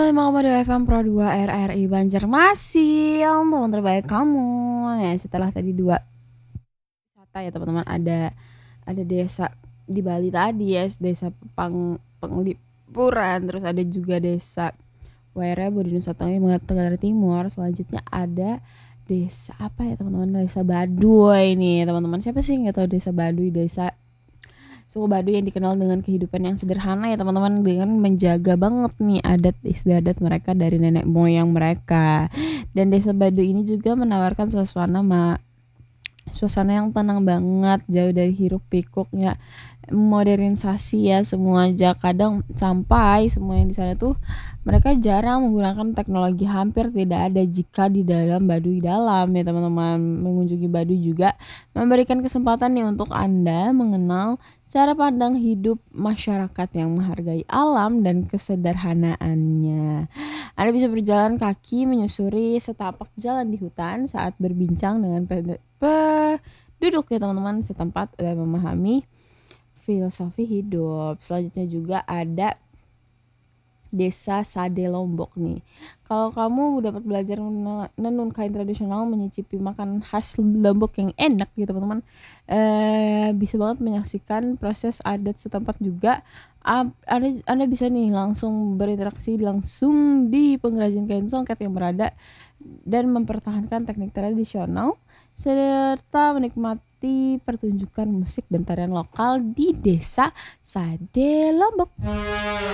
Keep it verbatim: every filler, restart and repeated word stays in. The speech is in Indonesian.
lima koma dua F M Pro dua R R I Banjarmasin, teman terbaik kamu. Ya, setelah tadi dua wisata ya teman-teman, ada ada desa di Bali tadi ya, desa Pang Penglipuran, terus ada juga desa Wairebo di Nusa Tenggara Timur. Selanjutnya ada desa apa ya teman-teman? Desa Baduy nih teman-teman. Siapa sih nggak tahu desa Baduy? Desa suku Baduy yang dikenal dengan kehidupan yang sederhana ya teman-teman, dengan menjaga banget nih adat istiadat mereka dari nenek moyang mereka. Dan desa Baduy ini juga menawarkan suasana ma suasana yang tenang banget, jauh dari hiruk pikuknya modernisasi ya semua aja. Kadang sampai semua yang di sana tuh mereka jarang menggunakan teknologi, hampir tidak ada jika di dalam Baduy dalam ya teman-teman. Mengunjungi Baduy juga memberikan kesempatan nih untuk Anda mengenal cara pandang hidup masyarakat yang menghargai alam dan kesederhanaannya. Anda bisa berjalan kaki menyusuri setapak jalan di hutan saat berbincang dengan penduduk ya teman-teman setempat dan memahami filosofi hidup. Selanjutnya juga ada Desa Sade Lombok nih. Kalau kamu dapat belajar menenun kain tradisional, menyicipi makanan khas Lombok yang enak gitu teman-teman, eh, bisa banget menyaksikan proses adat setempat juga. Anda, anda bisa nih langsung berinteraksi langsung di pengrajin kain songket yang berada dan mempertahankan teknik tradisional serta menikmati pertunjukan musik dan tarian lokal di Desa Sade Lombok.